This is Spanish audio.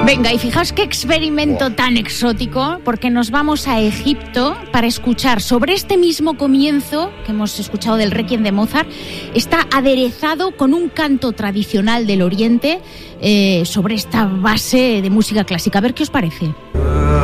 Venga, y fijaos qué experimento tan exótico, porque nos vamos a Egipto para escuchar sobre este mismo comienzo que hemos escuchado del Requiem de Mozart. Está aderezado con un canto tradicional del Oriente sobre esta base de música clásica. A ver qué os parece.